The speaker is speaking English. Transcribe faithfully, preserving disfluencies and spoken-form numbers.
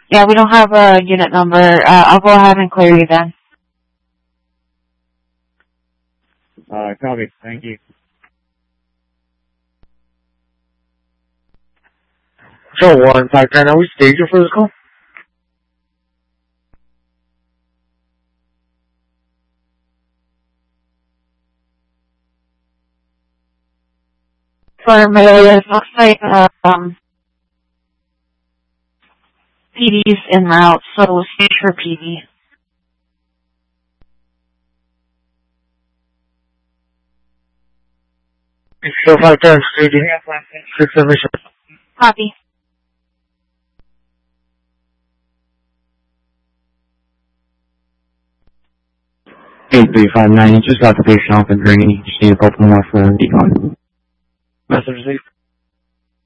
Yeah, we don't have a unit number. Uh, I'll go ahead and clear you then. Uh, copy. Thank you. So one five ten, are we staged for this call? For Maria, it looks like uh, um, P D's en route, so we'll stage for P D. So five ten, staging. Six submission. Copy. eight three five nine, you just got the patient off and drinking. You just need a couple more for decon. Message received.